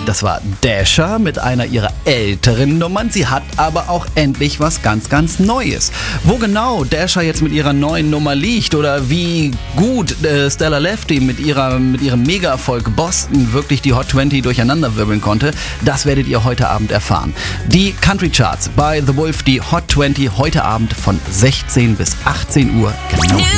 Das war Dasher mit einer ihrer älteren Nummern. Sie hat aber auch endlich was ganz, ganz Neues. Wo genau Dasher jetzt mit ihrer neuen Nummer liegt oder wie gut Stella Lefty mit ihrem Mega-Erfolg Boston wirklich die Hot 20 durcheinanderwirbeln konnte, das werdet ihr heute Abend erfahren. Die Country Charts bei The Wolf, die Hot 20 heute Abend von 16 bis 18 Uhr genau hier.